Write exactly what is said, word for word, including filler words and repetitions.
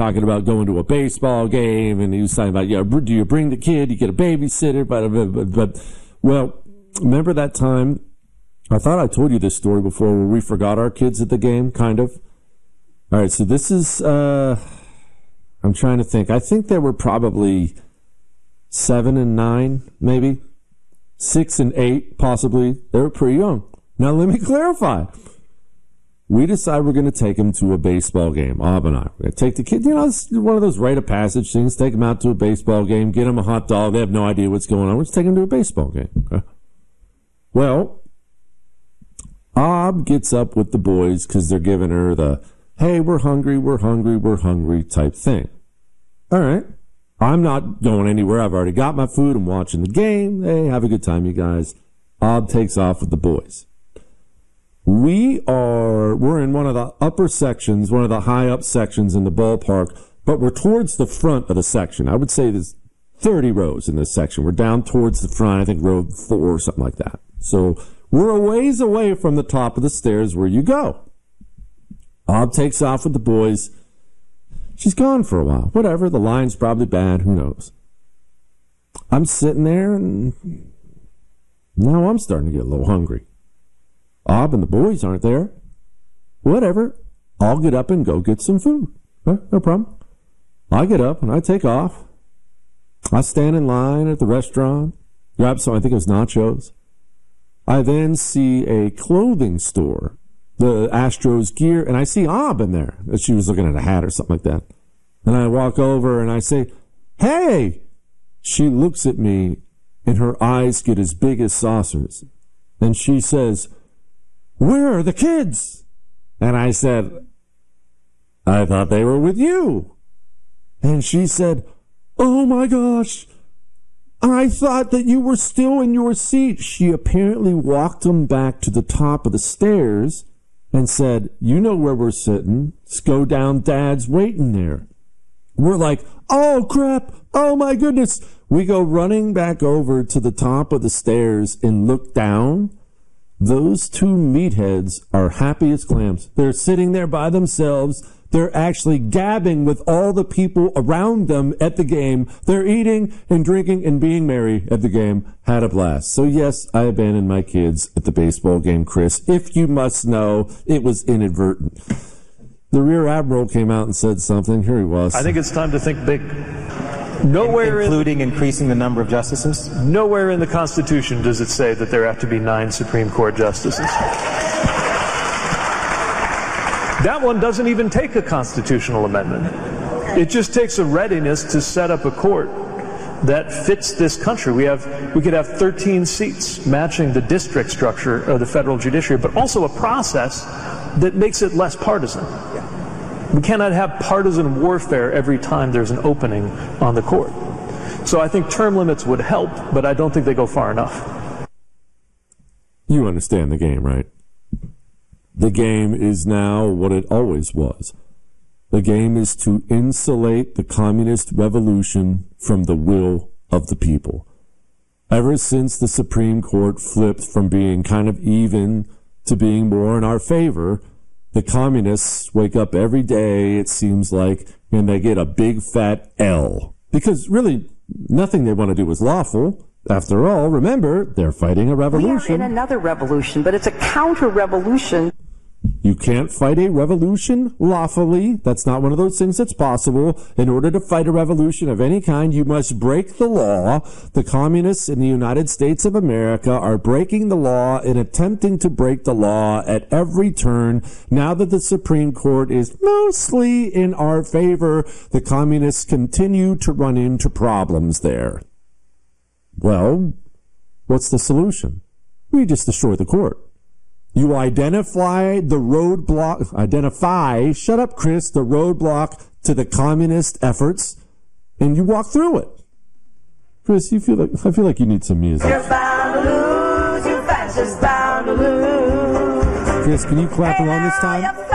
talking about going to a baseball game, and he was talking about, yeah, do you bring the kid, you get a babysitter, but, but, but, well, remember that time, I thought I told you this story before, where we forgot our kids at the game, kind of. All right, so this is, uh, I'm trying to think. I think there were probably seven and nine, maybe. Six and eight, possibly. They were pretty young. Now, let me clarify. We decide we're going to take him to a baseball game, Ab and I. We're going to take the kid, you know, it's one of those rite of passage things. Take him out to a baseball game, get him a hot dog. They have no idea what's going on. We're just taking him to a baseball game. Okay? Well, Ab gets up with the boys because they're giving her the, hey, we're hungry, we're hungry, we're hungry type thing. All right. I'm not going anywhere. I've already got my food. I'm watching the game. Hey, have a good time, you guys. Ab takes off with the boys. We are, we're in one of the upper sections, one of the high up sections in the ballpark, but we're towards the front of the section. I would say there's thirty rows in this section. We're down towards the front, I think row four or something like that. So we're a ways away from the top of the stairs where you go. Ab takes off with the boys. She's gone for a while. Whatever. The line's probably bad. Who knows? I'm sitting there, and now I'm starting to get a little hungry. Ab and the boys aren't there. Whatever. I'll get up and go get some food. Huh? No problem. I get up and I take off. I stand in line at the restaurant, grab some, I think it was nachos. I then see a clothing store, the Astros gear, and I see Ab in there. She was looking at a hat or something like that. And I walk over and I say, hey! She looks at me and her eyes get as big as saucers. And she says, where are the kids? And I said, I thought they were with you. And she said, oh my gosh, I thought that you were still in your seat. She apparently walked them back to the top of the stairs and said, you know where we're sitting. Let's go down. Dad's waiting there. We're like, oh crap. Oh my goodness. We go running back over to the top of the stairs and look down. Those two meatheads are happy as clams. They're sitting there by themselves. They're actually gabbing with all the people around them at the game. They're eating and drinking and being merry at the game. Had a blast. So yes, I abandoned my kids at the baseball game, Chris. If you must know, it was inadvertent. The Rear Admiral came out and said something. Here he was. I think it's time to think big. Nowhere including in, increasing the number of justices? Nowhere in the Constitution does it say that there have to be nine Supreme Court justices. That one doesn't even take a constitutional amendment. It just takes a readiness to set up a court that fits this country. We have, we could have thirteen seats matching the district structure of the federal judiciary, but also a process that makes it less partisan. We cannot have partisan warfare every time there's an opening on the court. So I think term limits would help, but I don't think they go far enough. You understand the game, right? The game is now what it always was. The game is to insulate the communist revolution from the will of the people. Ever since the Supreme Court flipped from being kind of even to being more in our favor, the communists wake up every day, it seems like, and they get a big fat L. Because really, nothing they want to do is lawful. After all, remember, they're fighting a revolution. We are in another revolution, but it's a counter-revolution. You can't fight a revolution lawfully. That's not one of those things that's possible. In order to fight a revolution of any kind, you must break the law. The communists in the United States of America are breaking the law and attempting to break the law at every turn. Now that the Supreme Court is mostly in our favor, the communists continue to run into problems there. Well, what's the solution? We just destroy the court. You identify the roadblock, identify, shut up, Chris, the roadblock to the communist efforts, and you walk through it. Chris, you feel like, I feel like you need some music. You're bound to lose, you're fast, just bound to lose. Chris, can you clap hey along this time?